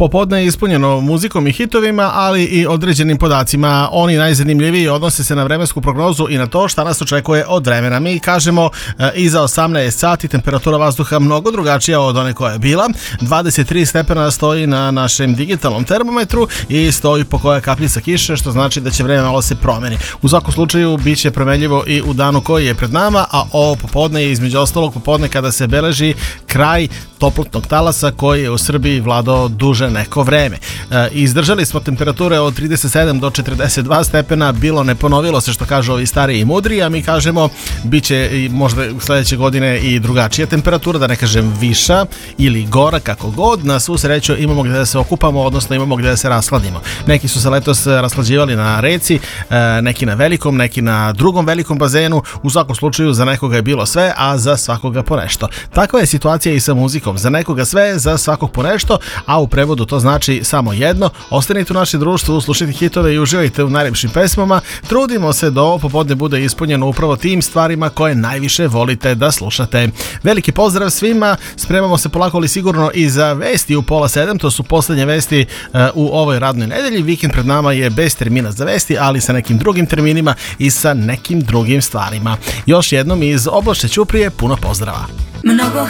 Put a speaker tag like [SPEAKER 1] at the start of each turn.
[SPEAKER 1] Popodne je ispunjeno muzikom i hitovima, ali i određenim podacima. Oni najzanimljiviji odnose se na vremensku prognozu i na to šta nas očekuje od vremena. Mi kažemo iza 18 sati temperatura vazduha mnogo drugačija od one koja je bila. 23 stepena stoji na našem digitalnom termometru i stoji po koja kapljica kiše, što znači da će vreme malo se promeni. U svakom slučaju bit će promenljivo i u danu koji je pred nama, a ovo popodne je između ostalog popodne kada se beleži kraj toplotnog talasa koji je u Srbiji vladao duže neko vreme. Izdržali smo temperature od 37 do 42 stepena, bilo ne ponovilo se, što kažu ovi stariji i mudri, a mi kažemo bit će i možda sledeće godine i drugačija temperatura, da ne kažem viša ili gora, kako god. Na svu sreću imamo gde da se okupamo, odnosno imamo gde da se rasladimo. Neki su se letos raslađivali na reci, neki na velikom, neki na drugom velikom bazenu. U svakom slučaju za nekoga je bilo sve, a za svakoga po nešto. Takva je situacija i sa muzikom. Za nekoga sve, za svakog po nešto, a u prevodu to znači samo jedno. Ostanite u našem društvu, slušajte hitove i uživajte u najljepšim pesmama. Trudimo se da ovo popodne bude ispunjeno upravo tim stvarima koje najviše volite da slušate. Veliki pozdrav svima, spremamo se polako ali sigurno i za vesti u 6:30, to su poslednje vesti u ovoj radnoj nedelji. Vikend pred nama je bez termina za vesti, ali sa nekim drugim terminima i sa nekim drugim stvarima. Još jednom iz oblačne Ćuprije puno pozdrava.
[SPEAKER 2] Mnogo